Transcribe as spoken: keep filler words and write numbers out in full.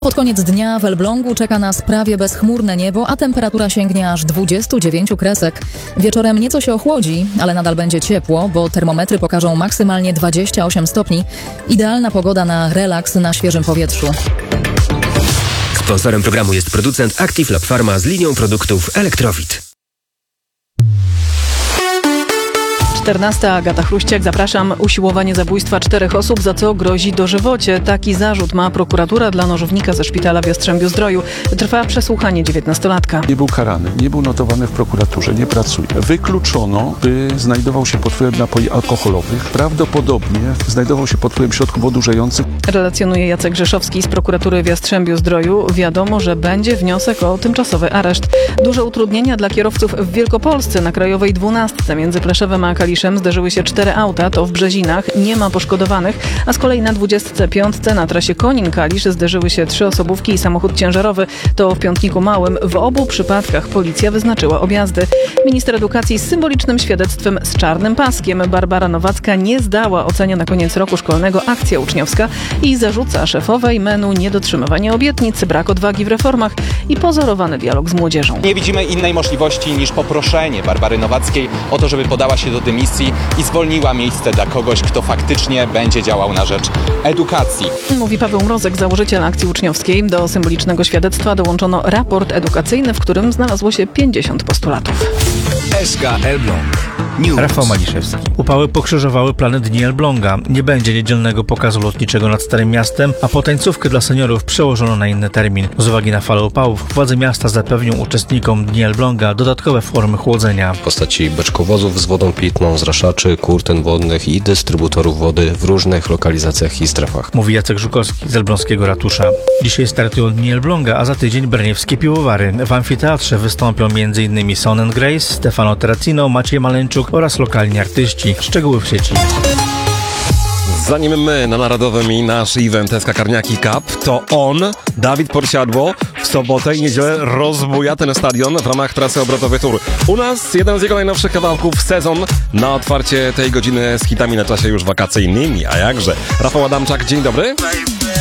Pod koniec dnia w Elblągu czeka nas prawie bezchmurne niebo, a temperatura sięgnie aż dwudziestu dziewięciu kresek. Wieczorem nieco się ochłodzi, ale nadal będzie ciepło, bo termometry pokażą maksymalnie dwadzieścia osiem stopni. Idealna pogoda na relaks na świeżym powietrzu. Sponsorem programu jest producent Active Lab Pharma z linią produktów Elektrowid. czternasta. Agata Chruściak, zapraszam. Usiłowanie zabójstwa czterech osób, za co grozi dożywocie. Taki zarzut ma prokuratura dla nożownika ze szpitala w Jastrzębiu-Zdroju. Trwa przesłuchanie dziewiętnastolatka. Nie był karany, nie był notowany w prokuraturze, nie pracuje. Wykluczono, by znajdował się pod wpływem napoi alkoholowych. Prawdopodobnie znajdował się pod wpływem środków odurzających. Relacjonuje Jacek Grzeszowski z prokuratury w Jastrzębiu-Zdroju. Wiadomo, że będzie wniosek o tymczasowy areszt. Duże utrudnienia dla kierowców w Wielkopolsce. Na Krajowej dwunastce między Pleszewem a Kaliszem zderzyły się cztery auta, to w Brzezinach, nie ma poszkodowanych, a z kolei na dwudziestce piątce na trasie Konin-Kalisz zderzyły się trzy osobówki i samochód ciężarowy, to w Piątniku Małym. W obu przypadkach policja wyznaczyła objazdy. Minister edukacji z symbolicznym świadectwem z czarnym paskiem. Barbara Nowacka nie zdała, ocenia na koniec roku szkolnego akcja uczniowska i zarzuca szefowej M E N u niedotrzymywanie obietnic, brak odwagi w reformach i pozorowany dialog z młodzieżą. Nie widzimy innej możliwości niż poproszenie Barbary Nowackiej o to, żeby podała się do dymisji i zwolniła miejsce dla kogoś, kto faktycznie będzie działał na rzecz edukacji. Mówi Paweł Mrozek, założyciel akcji uczniowskiej. Do symbolicznego świadectwa dołączono raport edukacyjny, w którym znalazło się pięćdziesiąt postulatów. S K Elbląg. News. Rafał Maliszewski. Upały pokrzyżowały plany Dni Elbląga. Nie będzie niedzielnego pokazu lotniczego nad Starym Miastem, a potańcówkę dla seniorów przełożono na inny termin. Z uwagi na falę upałów władze miasta zapewnią uczestnikom Dni Elbląga dodatkowe formy chłodzenia. W postaci beczkowozów z wodą pitną, zraszaczy, kurtyn wodnych i dystrybutorów wody w różnych lokalizacjach i strefach. Mówi Jacek Żukowski z elbląskiego ratusza. Dzisiaj startują Dni Elbląga, a za tydzień brniewskie piwowary. W amfiteatrze wystąpią m.in. Son and Grace, Stefano Terracino, Maciej Maleńczuk oraz lokalni artyści. Szczegóły w sieci. Zanim my na Narodowym i nasz event S K Karniaki Cup, to on, Dawid Podsiadło, w sobotę i niedzielę rozbuja ten stadion w ramach trasy obrotowej Tour. U nas jeden z jego najnowszych kawałków, Sezon, na otwarcie tej godziny z hitami na czasie już wakacyjnymi, a jakże. Rafał Adamczak, dzień dobry.